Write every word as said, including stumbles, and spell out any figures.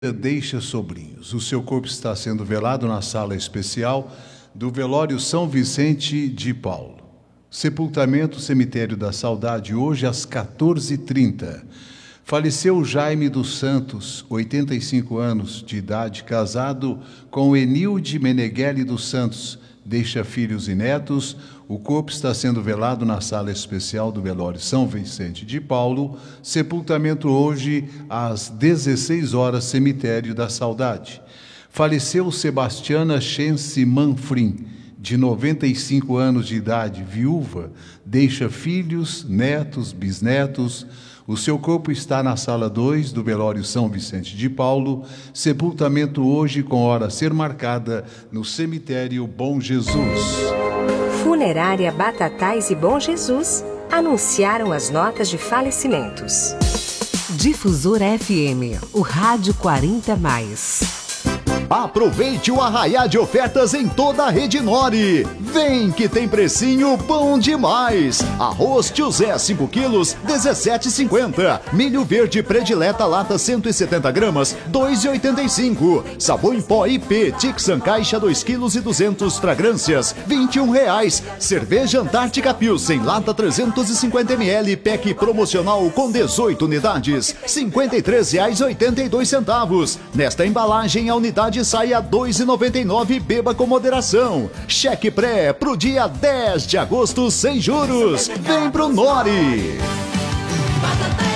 Deixa sobrinhos. O seu corpo está sendo velado na sala especial do velório São Vicente de Paulo. Sepultamento Cemitério da Saudade, hoje às quatorze e trinta. Faleceu Jaime dos Santos, oitenta e cinco anos de idade, casado com Enilde Meneghelli dos Santos. Deixa filhos e netos. O corpo está sendo velado na sala especial do velório São Vicente de Paulo. Sepultamento hoje às dezesseis horas, Cemitério da Saudade. Faleceu Sebastiana Chence Manfrim, de noventa e cinco anos de idade, viúva. Deixa filhos, netos, bisnetos. O seu corpo está na sala dois do velório São Vicente de Paulo. Sepultamento hoje com hora a ser marcada no cemitério Bom Jesus. Funerária Batatais e Bom Jesus anunciaram as notas de falecimentos. Difusora F M, o rádio quarenta mais. Aproveite o arraiá de ofertas em toda a Rede Nori. Vem que tem precinho bom demais. Arroz Tio-Zé cinco quilos, dezessete e cinquenta. Milho verde predileta lata cento e setenta gramas, dois reais e oitenta e cinco. Sabão em pó I P Tixan caixa dois quilos e duzentos fragrâncias, vinte e um reais. Cerveja Antártica Pilsen lata trezentos e cinquenta mililitros, pack promocional com dezoito unidades, cinquenta e três reais e oitenta e dois centavos. Nesta embalagem a unidade sai a dois reais e noventa e nove centavos, beba com moderação. Cheque pré pro dia dez de agosto sem juros. Vem pro Nori.